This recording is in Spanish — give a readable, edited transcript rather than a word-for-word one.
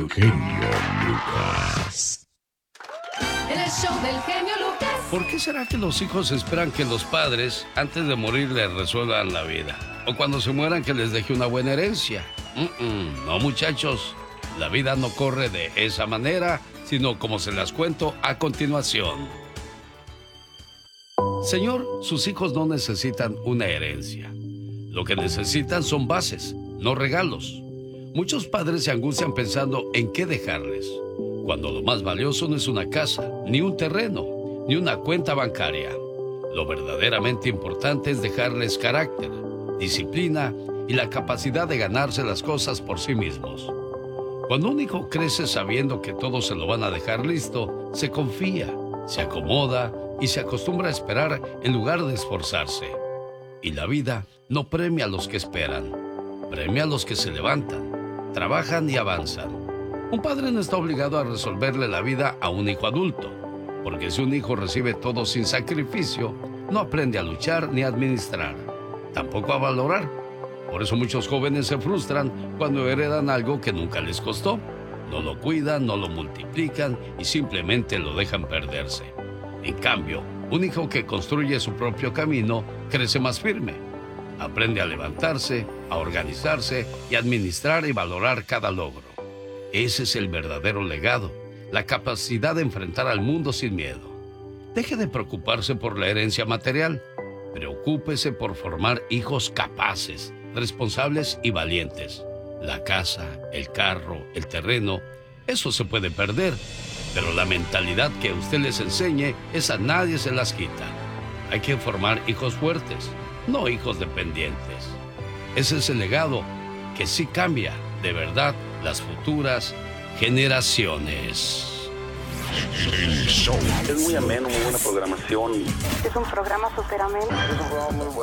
Genio Lucas. En el show del genio Lucas. ¿Por qué será que los hijos esperan que los padres, antes de morir, les resuelvan la vida? O cuando se mueran, que les deje una buena herencia. No, muchachos. La vida no corre de esa manera, sino como se las cuento a continuación. Señor, sus hijos no necesitan una herencia. Lo que necesitan son bases, no regalos. Muchos padres se angustian pensando en qué dejarles, cuando lo más valioso no es una casa, ni un terreno, ni una cuenta bancaria. Lo verdaderamente importante es dejarles carácter, disciplina y la capacidad de ganarse las cosas por sí mismos. Cuando un hijo crece sabiendo que todo se lo van a dejar listo, se confía, se acomoda y se acostumbra a esperar en lugar de esforzarse. Y la vida no premia a los que esperan, premia a los que se levantan, trabajan y avanzan. Un padre no está obligado a resolverle la vida a un hijo adulto, porque si un hijo recibe todo sin sacrificio, no aprende a luchar ni a administrar, tampoco a valorar. Por eso muchos jóvenes se frustran cuando heredan algo que nunca les costó. No lo cuidan, no lo multiplican y simplemente lo dejan perderse. En cambio, un hijo que construye su propio camino crece más firme. Aprende a levantarse, a organizarse y a administrar y valorar cada logro. Ese es el verdadero legado, la capacidad de enfrentar al mundo sin miedo. Deje de preocuparse por la herencia material. Preocúpese por formar hijos capaces, responsables y valientes. La casa, el carro, el terreno, eso se puede perder, pero la mentalidad que usted les enseñe, esa nadie se las quita. Hay que formar hijos fuertes, no hijos dependientes. Ese es el legado que sí cambia, de verdad, las futuras generaciones. El show. Es muy ameno, muy buena programación. Es un programa súper ameno. Es un programa muy bueno.